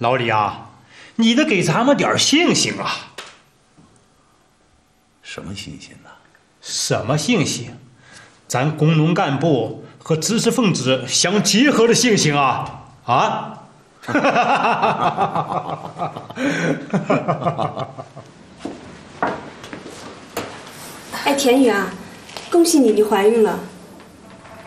老李啊，你得给咱们点信心啊！ 什么信心呢？ 什么信心？咱工农干部和知识分子相结合的信心啊！啊！ 哎，田雨啊，恭喜你，你怀孕了。